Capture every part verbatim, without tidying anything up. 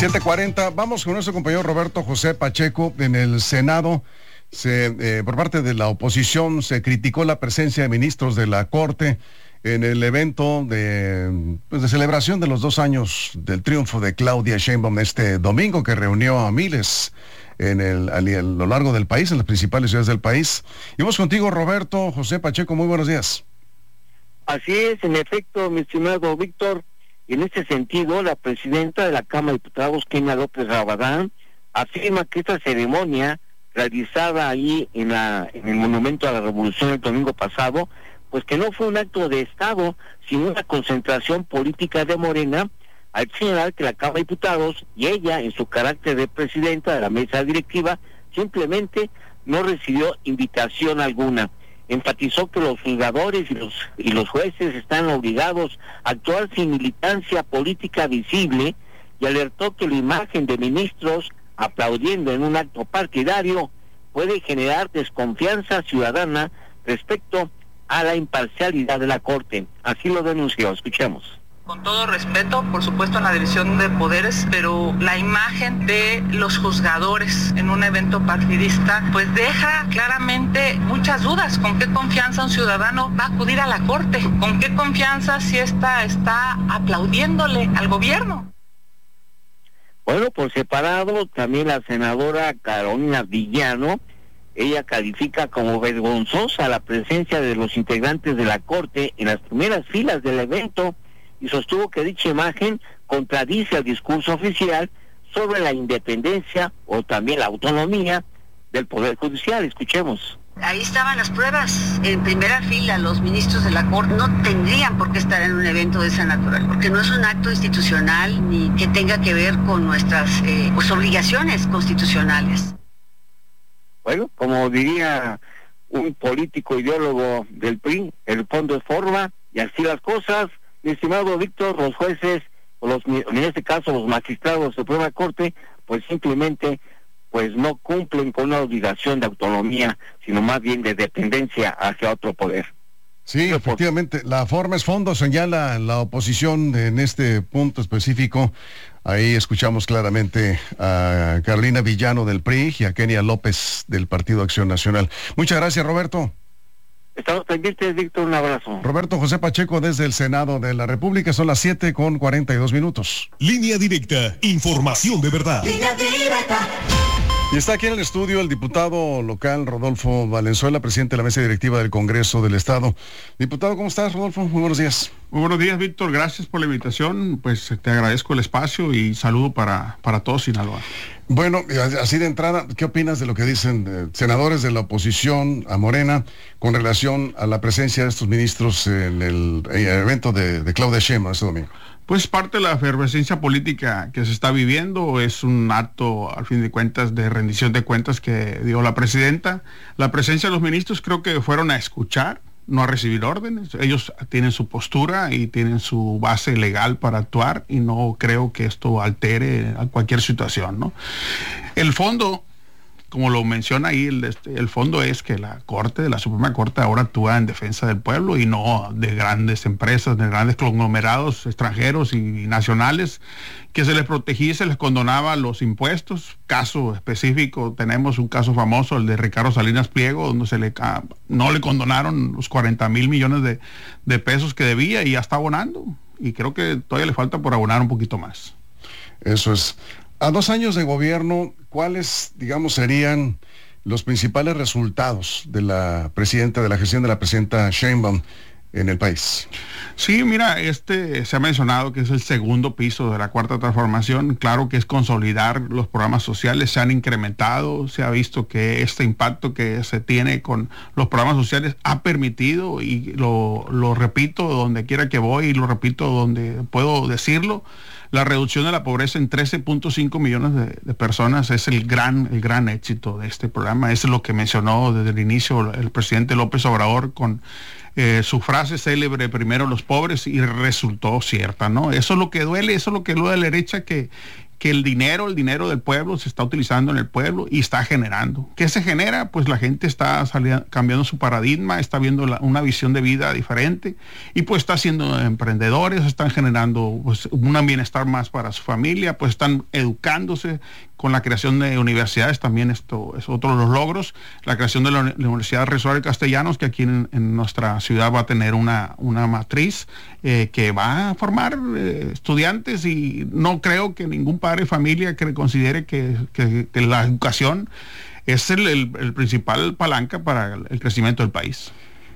siete cuarenta, vamos con nuestro compañero Roberto José Pacheco. En el Senado, se, eh, por parte de la oposición, se criticó la presencia de ministros de la Corte en el evento de, pues, de celebración de los dos años del triunfo de Claudia Sheinbaum este domingo, que reunió a miles en el, a, a lo largo del país, en las principales ciudades del país. Y vamos contigo, Roberto José Pacheco, muy buenos días. Así es, en efecto, mi estimado Víctor. En este sentido, la presidenta de la Cámara de Diputados, Kenia López Rabadán, afirma que esta ceremonia realizada ahí en, la, en el Monumento a la Revolución el domingo pasado, pues que no fue un acto de Estado, sino una concentración política de Morena, al señalar que la Cámara de Diputados y ella, en su carácter de presidenta de la mesa directiva, simplemente no recibió invitación alguna. Enfatizó que los juzgadores y los, y los jueces están obligados a actuar sin militancia política visible y alertó que la imagen de ministros aplaudiendo en un acto partidario puede generar desconfianza ciudadana respecto a la imparcialidad de la Corte. Así lo denunció. Escuchemos. Con todo respeto, por supuesto, en la división de poderes, pero la imagen de los juzgadores en un evento partidista, pues deja claramente muchas dudas. ¿Con qué confianza un ciudadano va a acudir a la Corte? ¿Con qué confianza si ésta está aplaudiéndole al gobierno? Bueno, por separado, también la senadora Carolina Villano, ella califica como vergonzosa la presencia de los integrantes de la Corte en las primeras filas del evento, y sostuvo que dicha imagen contradice el discurso oficial sobre la independencia o también la autonomía del Poder Judicial. Escuchemos. Ahí estaban las pruebas, en primera fila. Los ministros de la Corte no tendrían por qué estar en un evento de esa naturaleza, porque no es un acto institucional ni que tenga que ver con nuestras eh, pues, obligaciones constitucionales. Bueno, como diría un político ideólogo del P R I, el fondo es forma, y así las cosas. Mi estimado Víctor, los jueces, o los, en este caso los magistrados de Suprema Corte, pues simplemente pues no cumplen con una obligación de autonomía, sino más bien de dependencia hacia otro poder. Sí, efectivamente, la forma es fondo, señala la oposición en este punto específico. Ahí escuchamos claramente a Carolina Villano del P R I y a Kenia López del Partido Acción Nacional. Muchas gracias, Roberto. Estamos pendientes, Víctor, un abrazo. Roberto José Pacheco desde el Senado de la República, son las siete con cuarenta y dos minutos. Línea directa, información de verdad. Línea directa. Y está aquí en el estudio el diputado local Rodolfo Valenzuela, presidente de la mesa directiva del Congreso del Estado. Diputado, ¿cómo estás, Rodolfo? Muy buenos días. Muy buenos días, Víctor. Gracias por la invitación. Pues te agradezco el espacio y saludo para, para todos Sinaloa. Bueno, así de entrada, ¿qué opinas de lo que dicen eh, senadores de la oposición a Morena con relación a la presencia de estos ministros en el, en el evento de, de Claudia Sheinbaum este domingo? Pues parte de la efervescencia política que se está viviendo, es un acto, al fin de cuentas, de rendición de cuentas que dio la presidenta. La presencia de los ministros creo que fueron a escuchar, no a recibir órdenes. Ellos tienen su postura y tienen su base legal para actuar y no creo que esto altere a cualquier situación, ¿no? El fondo, como lo menciona ahí, el, el fondo es que la Corte, la Suprema Corte ahora actúa en defensa del pueblo y no de grandes empresas, de grandes conglomerados extranjeros y nacionales, que se les protegía y se les condonaba los impuestos. Caso específico, tenemos un caso famoso, el de Ricardo Salinas Pliego, donde se le no le condonaron los cuarenta mil millones de, de pesos que debía y ya está abonando. Y creo que todavía le falta por abonar un poquito más. Eso es. A dos años de gobierno, ¿cuáles, digamos, serían los principales resultados de la presidenta, de la gestión de la presidenta Sheinbaum en el país? Sí, mira, este se ha mencionado que es el segundo piso de la cuarta transformación. Claro que es consolidar los programas sociales, se han incrementado, se ha visto que este impacto que se tiene con los programas sociales ha permitido, y lo, lo repito donde quiera que voy y lo repito donde puedo decirlo, la reducción de la pobreza en trece punto cinco millones de, de personas es el gran, el gran éxito de este programa. Es lo que mencionó desde el inicio el presidente López Obrador con eh, su frase célebre, primero los pobres, y resultó cierta, ¿no? Eso es lo que duele, eso es lo que duele a la derecha, que, que el dinero, el dinero del pueblo se está utilizando en el pueblo y está generando. ¿Qué se genera? Pues la gente está saliendo, cambiando su paradigma, está viendo la, una visión de vida diferente y pues está siendo emprendedores, están generando pues, un bienestar más para su familia, pues están educándose con la creación de universidades, también esto es otro de los logros, la creación de la, la Universidad Rosario Castellanos, que aquí en, en nuestra ciudad va a tener una, una matriz eh, que va a formar eh, estudiantes, y no creo que ningún padre de familia que considere que, que, que la educación es el, el, el principal palanca para el crecimiento del país.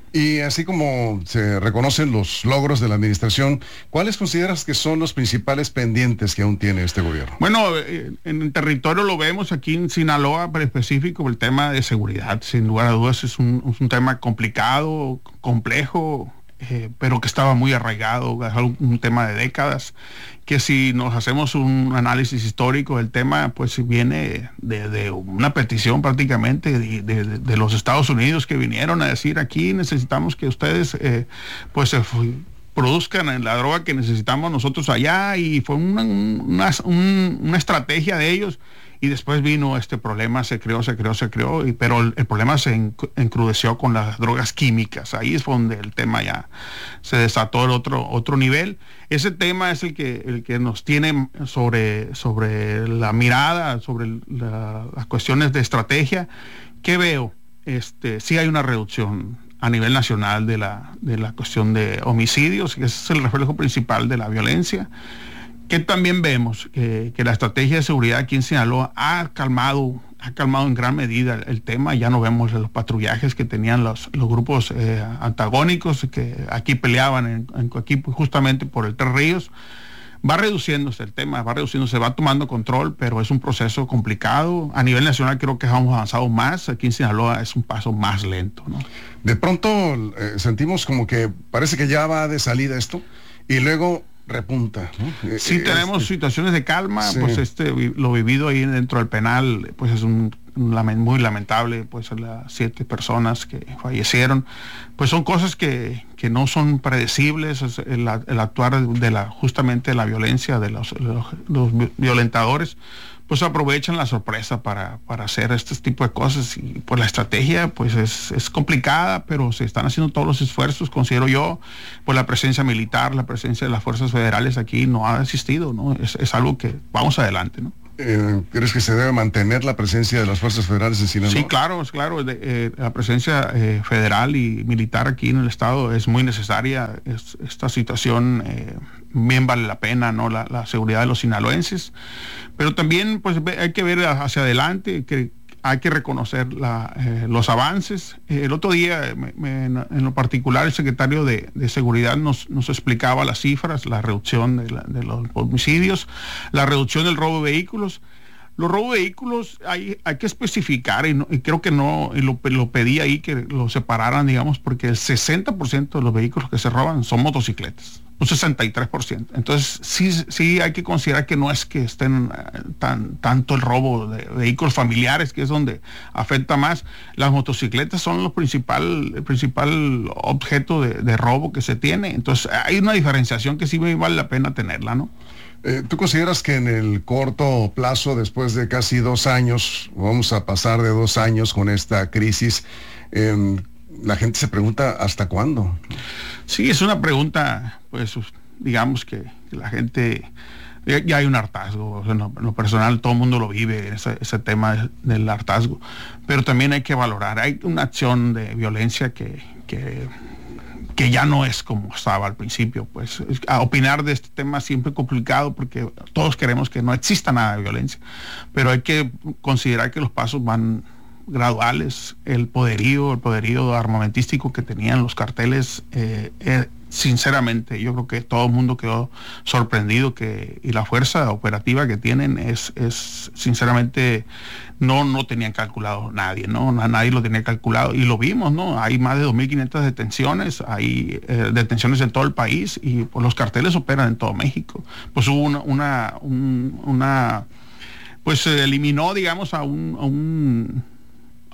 Y así como se reconocen los logros de la administración, ¿cuáles consideras que son los principales pendientes que aún tiene este gobierno? Bueno, eh, en el territorio lo vemos aquí en Sinaloa, pero específico el tema de seguridad. Sin lugar a dudas es un, es un tema complicado, complejo, eh, pero que estaba muy arraigado, es un, un tema de décadas, que si nos hacemos un análisis histórico del tema, pues viene de, de una petición prácticamente de, de, de los Estados Unidos, que vinieron a decir: aquí necesitamos que ustedes eh, pues se produzcan la droga que necesitamos nosotros allá, y fue una, una, una estrategia de ellos. Y después vino este problema, se creó, se creó, se creó, y, pero el, el problema se encrudeció con las drogas químicas. Ahí es donde el tema ya se desató el otro, otro nivel. Ese tema es el que, el que nos tiene sobre, sobre la mirada, sobre la, las cuestiones de estrategia. ¿Qué veo? Este, sí hay una reducción a nivel nacional de la, de la cuestión de homicidios, que ese es el reflejo principal de la violencia. Que también vemos que, que la estrategia de seguridad aquí en Sinaloa ha calmado, ha calmado en gran medida el, el tema. Ya no vemos los patrullajes que tenían los, los grupos eh, antagónicos que aquí peleaban en, en, aquí justamente por el Tres Ríos. Va reduciéndose el tema, va reduciéndose, va tomando control, pero es un proceso complicado. A nivel nacional creo que hemos avanzado más. Aquí en Sinaloa es un paso más lento, ¿no? De pronto eh, sentimos como que parece que ya va de salida esto, y luego repunta, ¿no? Sí, eh, tenemos este, situaciones de calma, sí. Pues este lo vivido ahí dentro del penal, pues es un, un lament, muy lamentable, pues las siete personas que fallecieron, pues son cosas que, que no son predecibles. El, el actuar de la justamente la violencia de los, los, los violentadores, pues aprovechan la sorpresa para, para hacer este tipo de cosas, y pues la estrategia pues es, es complicada, pero se están haciendo todos los esfuerzos, considero yo. Pues la presencia militar, la presencia de las fuerzas federales aquí no ha existido, ¿no? Es, es algo que vamos adelante, ¿no? Eh, ¿Crees que se debe mantener la presencia de las fuerzas federales en Sinaloa? Sí, claro, es claro. De, eh, la presencia eh, federal y militar aquí en el estado es muy necesaria. Es, esta situación eh, bien vale la pena, ¿no? La, la seguridad de los sinaloenses. Pero también pues hay que ver hacia adelante, que hay que reconocer la, eh, los avances. Eh, el otro día, me, me, en lo particular, el secretario de, de Seguridad nos, nos explicaba las cifras, la reducción de, la, de los homicidios, la reducción del robo de vehículos. Los robos de vehículos hay, hay que especificar, y, no, y creo que no, y lo, lo pedí ahí que lo separaran, digamos, porque el sesenta por ciento de los vehículos que se roban son motocicletas, un sesenta y tres por ciento. Entonces sí, sí hay que considerar que no es que estén tan, tanto el robo de vehículos familiares, que es donde afecta más. Las motocicletas son los principal, el principal objeto de, de robo que se tiene. Entonces hay una diferenciación que sí me vale la pena tenerla, ¿no? Eh, ¿Tú consideras que en el corto plazo, después de casi dos años, vamos a pasar de dos años con esta crisis, eh, la gente se pregunta ¿hasta cuándo? Sí, es una pregunta, pues digamos que la gente, ya, ya hay un hartazgo, o sea, no, en lo personal todo el mundo lo vive, ese, ese tema del, del hartazgo, pero también hay que valorar, hay una acción de violencia que... que que ya no es como estaba al principio. Pues a opinar de este tema siempre es complicado, porque todos queremos que no exista nada de violencia, pero hay que considerar que los pasos van graduales. El poderío, el poderío armamentístico que tenían los carteles, eh, eh, sinceramente yo creo que todo el mundo quedó sorprendido, que y la fuerza operativa que tienen es, es sinceramente no, no tenían calculado nadie, ¿no? Nadie lo tenía calculado, y lo vimos, ¿no? Hay más de dos mil quinientas detenciones, hay eh, detenciones en todo el país, y pues, los carteles operan en todo México. Pues hubo una, una, un, una pues se eliminó, digamos, a un, a un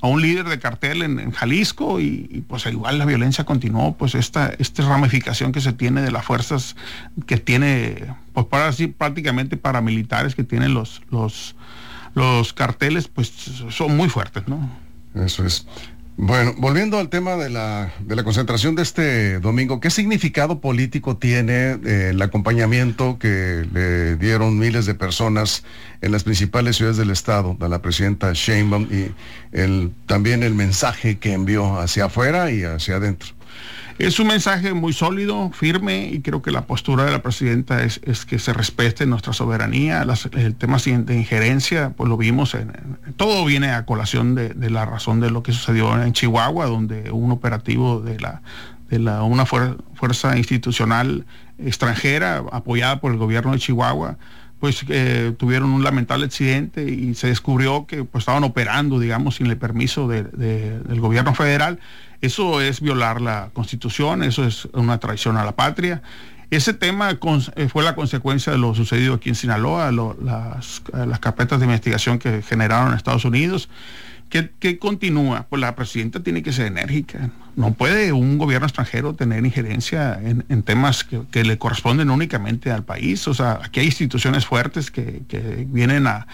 a un líder de cartel en, en Jalisco y, y pues igual la violencia continuó, pues esta, esta ramificación que se tiene de las fuerzas que tiene, pues para así prácticamente paramilitares que tienen los, los, los carteles, pues son muy fuertes, ¿no? Eso es. Bueno, volviendo al tema de la, de la concentración de este domingo, ¿qué significado político tiene eh, el acompañamiento que le dieron miles de personas en las principales ciudades del estado a la presidenta Sheinbaum y el, también el mensaje que envió hacia afuera y hacia adentro? Es un mensaje muy sólido, firme, y creo que la postura de la presidenta es, es que se respete nuestra soberanía. Las, el tema de injerencia, pues lo vimos, en, en, todo viene a colación de, de la razón de lo que sucedió en Chihuahua, donde un operativo de la de la, una fuer, fuerza institucional extranjera apoyada por el gobierno de Chihuahua, pues eh, tuvieron un lamentable accidente y se descubrió que pues, estaban operando, digamos, sin el permiso de, de, del gobierno federal. Eso es violar la Constitución, eso es una traición a la patria. Ese tema con, eh, fue la consecuencia de lo sucedido aquí en Sinaloa, lo, las, las carpetas de investigación que generaron en Estados Unidos. ¿Qué, qué continúa? Pues la presidenta tiene que ser enérgica. No puede un gobierno extranjero tener injerencia en, en temas que, que le corresponden únicamente al país. O sea, aquí hay instituciones fuertes que, que vienen a,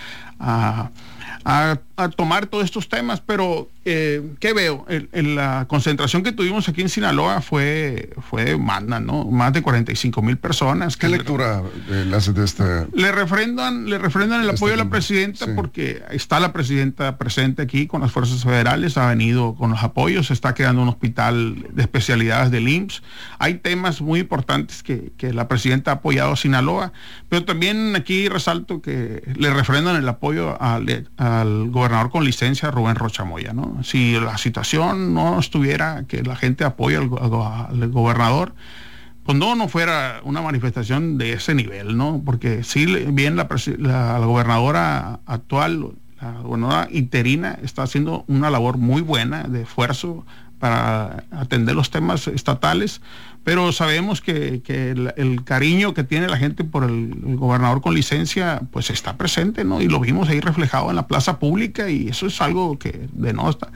a, a, a tomar todos estos temas, pero eh, ¿qué veo? El, el, la concentración que tuvimos aquí en Sinaloa fue, fue magna, ¿no? Más de cuarenta y cinco mil personas. ¿Qué lectura le, le hace de este? Le refrendan, le refrendan el apoyo de la presidenta, sí, porque está la presidenta presente aquí con las fuerzas federales, ha venido con los apoyos, se está quedando un hospital de especialidades del I M S S. Hay temas muy importantes que, que la presidenta ha apoyado a Sinaloa, pero también aquí resalto que le refrendan el apoyo al, al gobernador con licencia, Rubén Rocha Moya, ¿no? Si la situación no estuviera que la gente apoya al, al, al gobernador, pues no, no fuera una manifestación de ese nivel, ¿no? Porque sí, bien la, la, la gobernadora actual, la gobernadora interina, está haciendo una labor muy buena de esfuerzo para atender los temas estatales, pero sabemos que, que el, el cariño que tiene la gente por el, el gobernador con licencia, pues está presente, ¿no? Y lo vimos ahí reflejado en la plaza pública, y eso es algo que denota.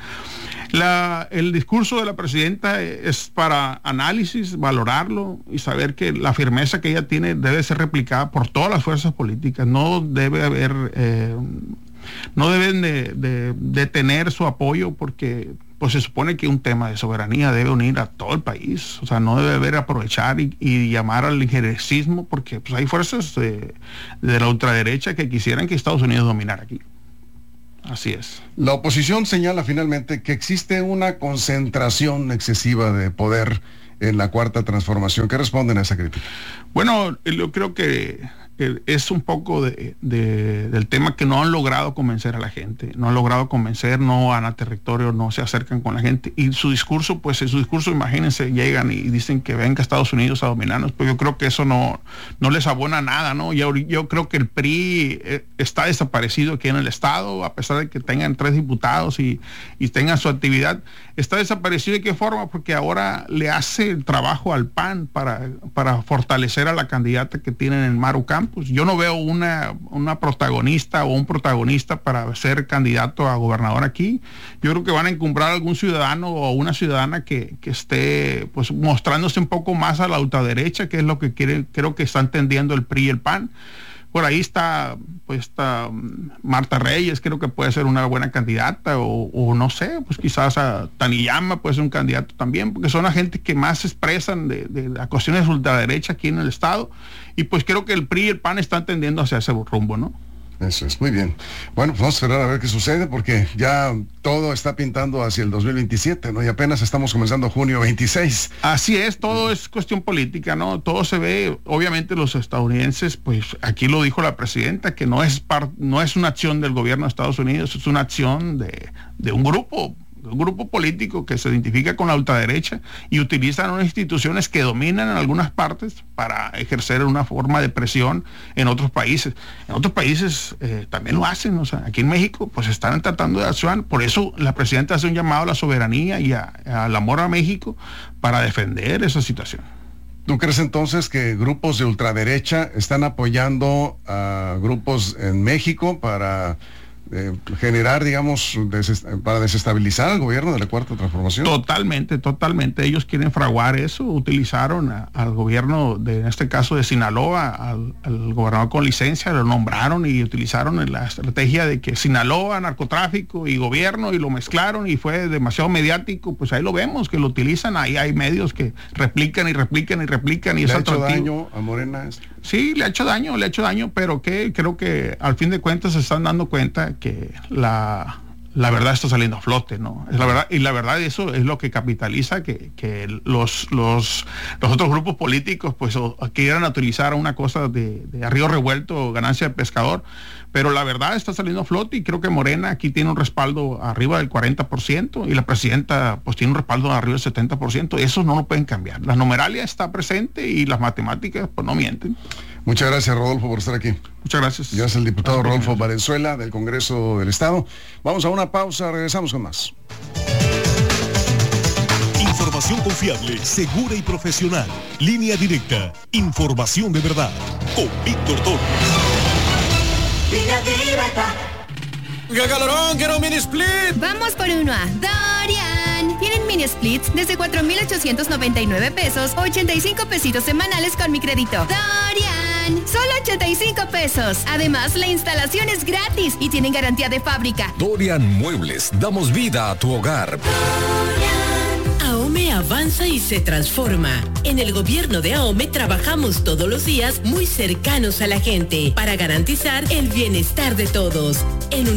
La, el discurso de la presidenta es para análisis, valorarlo y saber que la firmeza que ella tiene debe ser replicada por todas las fuerzas políticas. No debe haber, eh, no deben de, de, de tener su apoyo, porque pues se supone que un tema de soberanía debe unir a todo el país. O sea, no debe haber aprovechar y, y llamar al injerencismo, porque pues hay fuerzas de, de la ultraderecha que quisieran que Estados Unidos dominara aquí. Así es. La oposición señala finalmente que existe una concentración excesiva de poder en la Cuarta Transformación. ¿Qué responden a esa crítica? Bueno, yo creo que es un poco de, de, del tema que no han logrado convencer a la gente, no han logrado convencer, no van a territorio, no se acercan con la gente, y su discurso, pues en su discurso, imagínense, llegan y dicen que venga a Estados Unidos a dominarnos, pues yo creo que eso no, no les abona nada, ¿no? Yo, yo creo que el P R I está desaparecido aquí en el estado, a pesar de que tengan tres diputados y, y tengan su actividad, está desaparecido. ¿De qué forma? Porque ahora le hace el trabajo al P A N para, para fortalecer a la candidata que tienen en Maru Campos. Yo no veo una, una protagonista o un protagonista para ser candidato a gobernador aquí. Yo creo que van a encumbrar a algún ciudadano o una ciudadana que, que esté pues mostrándose un poco más a la ultraderecha, que es lo que quiere, creo que está entendiendo el P R I y el P A N. Por ahí está, pues está Marta Reyes, creo que puede ser una buena candidata, o, o no sé, pues quizás a Taniyama puede ser un candidato también, porque son la gente que más se expresan de, de las cuestiones de ultraderecha aquí en el estado, y pues creo que el P R I y el P A N están tendiendo hacia ese rumbo, ¿no? Eso es, muy bien. Bueno, pues vamos a esperar a ver qué sucede, porque ya todo está pintando hacia el dos mil veintisiete, ¿no? Y apenas estamos comenzando junio veintiséis. Así es, todo es cuestión política, ¿no? Todo se ve, obviamente los estadounidenses, pues aquí lo dijo la presidenta, que no es, par, no es una acción del gobierno de Estados Unidos, es una acción de, de un grupo, un grupo político que se identifica con la ultraderecha y utilizan unas instituciones que dominan en algunas partes para ejercer una forma de presión en otros países. En otros países eh, también lo hacen, o sea, aquí en México pues están tratando de accionar, por eso la presidenta hace un llamado a la soberanía y a, al amor a México para defender esa situación. ¿Tú crees entonces que grupos de ultraderecha están apoyando a grupos en México para eh, generar, digamos, deses, para desestabilizar al gobierno de la Cuarta Transformación. Totalmente, totalmente. Ellos quieren fraguar eso. Utilizaron a, al gobierno, de, en este caso de Sinaloa, al, al gobernador con licencia, lo nombraron y utilizaron la estrategia de que Sinaloa, narcotráfico y gobierno, y lo mezclaron y fue demasiado mediático. Pues ahí lo vemos, que lo utilizan. Ahí hay medios que replican y replican y replican. Y ¿Le es ha hecho atractivo. daño a Morena esto? Sí, le ha hecho daño, le ha hecho daño, pero que creo que al fin de cuentas se están dando cuenta que la, la verdad está saliendo a flote, ¿no? Es la verdad, y la verdad eso es lo que capitaliza que, que los, los, los otros grupos políticos pues o, quieran utilizar una cosa de, de a río revuelto, ganancia de pescador, pero la verdad está saliendo a flote y creo que Morena aquí tiene un respaldo arriba del cuarenta por ciento y la presidenta pues tiene un respaldo arriba del setenta por ciento. Eso no lo pueden cambiar. La numeralia está presente y las matemáticas pues no mienten. Muchas gracias, Rodolfo, por estar aquí. Muchas gracias. Gracias al diputado Gracias, Rodolfo gracias. Valenzuela del Congreso del Estado. Vamos a una pausa, regresamos con más. Información confiable, segura y profesional. Línea directa. Información de verdad. Con Víctor Torres. Línea directa. ¡Qué calorón! ¡Quiero un mini split! Vamos por uno a Dorian. Tienen mini splits desde cuatro mil ochocientos noventa y nueve pesos, ochenta y cinco pesitos semanales con mi crédito. Dorian, solo ochenta y cinco pesos. Además, la instalación es gratis y tienen garantía de fábrica. Dorian Muebles, damos vida a tu hogar. AOME avanza y se transforma. En el gobierno de AOME trabajamos todos los días muy cercanos a la gente para garantizar el bienestar de todos. En